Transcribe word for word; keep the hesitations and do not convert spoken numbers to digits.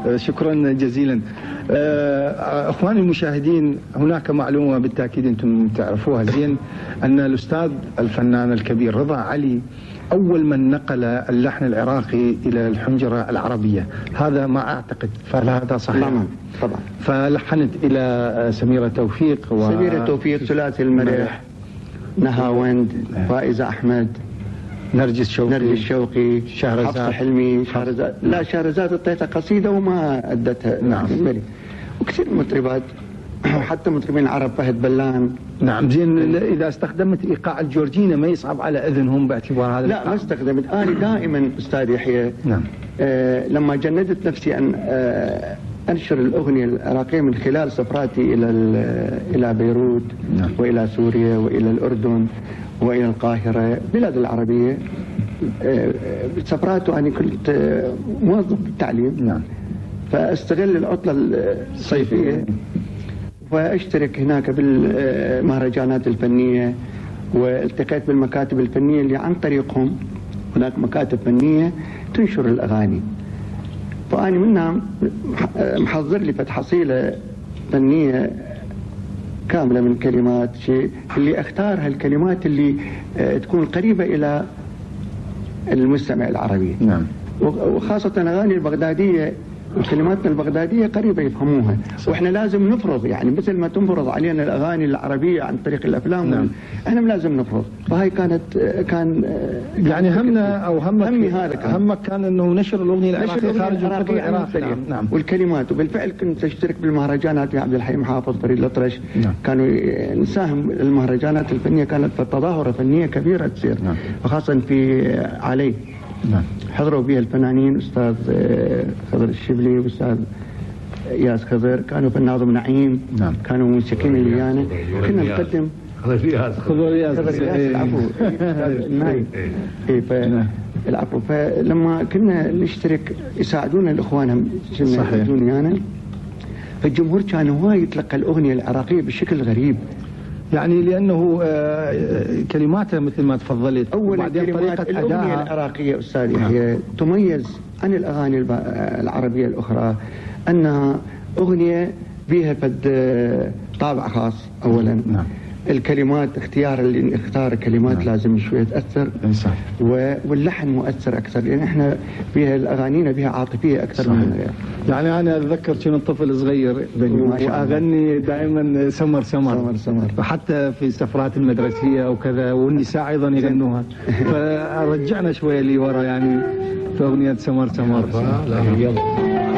شكرا جزيلا. اخواني المشاهدين، هناك معلومه بالتاكيد انتم تعرفوها زين، ان الاستاذ الفنان الكبير رضا علي اول من نقل اللحن العراقي الى الحنجره العربيه، هذا ما اعتقد، فهذا صحيح؟ طبعا طبعا. فلحنت الى سميره توفيق و سميره توفيق، ثلاثي المرح، نهاوند، فائزه احمد، نرجس شوقي نرجس شوقي، شهرزاد، حفصة حلمي، شهرزاد. لا، شهرزاد اعطيتها قصيده وما ادتها. نعم. وكثير من المطربات وحتى مطربين العرب، فهد بلان. نعم. زين، اذا استخدمت ايقاع الجورجينا ما يصعب على اذنهم باعتبار هذا؟ لا، ما استخدمت. انا دائما استاذ يحيى، نعم، آه لما جندت نفسي ان آه انشر الاغنيه العراقيه من خلال سفراتي الى الى بيروت، نعم، والى سوريا والى الاردن والى القاهره، بلاد العربيه. آه سفراته انا كنت آه موظف بالتعليم، نعم، فاستغل العطله الصيفيه واشترك هناك بالمهرجانات الفنيه، والتقيت بالمكاتب الفنيه اللي عن طريقهم هناك مكاتب فنيه تنشر الاغاني. فاني منها محضر لي فتح حصيله فنيه كامله من كلمات، شيء اللي اختارها الكلمات اللي تكون قريبه الى المستمع العربي. نعم. وخاصه اغاني البغداديه، كلماتنا البغداديه قريبه يفهموها، واحنا لازم نفرض، يعني مثل ما تنفرض علينا الاغاني العربيه عن طريق الافلام. نعم. احنا لازم نفرض. فهي كانت كان يعني همنا او همك همي هذا كان. همك كان انه نشر الاغنيه العراقيه خارج القطر العراقي. نعم. نعم. والكلمات. وبالفعل كنت اشترك بالمهرجانات مع عبد الحليم حافظ، فريد الأطرش. نعم. كانوا نساهم. المهرجانات الفنيه كانت في تظاهره فنيه كبيره تصير. نعم. وخاصه في علي. نعم. حضروا بها الفنانين استاذ خضر الشبلي واستاذ ياس خضر، كانوا في الناظم نعيم. نعم. كانوا موسيقيين الليانه. كنا نقدم خضر ياس خضر ياس العفو النايم. اي العفو. فلما كنا نشترك يساعدونا الاخوان، كنا يجوني انا، فالجمهور كان هواي يتلقى الاغنيه العراقيه بشكل غريب، يعني لانه كلماتها مثل ما تفضلت، اولا كلمات الاغنيه العراقيه استاذ يحيى تميز عن الاغاني العربيه الاخرى انها اغنيه بها فد طابع خاص. اولا نعم. الكلمات، اختيار اللي اختار كلمات نعم. لازم شويه تاثر. صح. واللحن مؤثر اكثر، لان يعني احنا بها الاغانينا بها عاطفيه اكثر. صحيح. من غير. يعني انا اتذكر كنت طفل صغير واغني دائما سمر سمر سمر سمر، وحتى في السفرات المدرسيه وكذا، والنساء ايضا يغنوها. فرجعنا شويه لورا يعني في اغنيه سمر سمر. لا يلا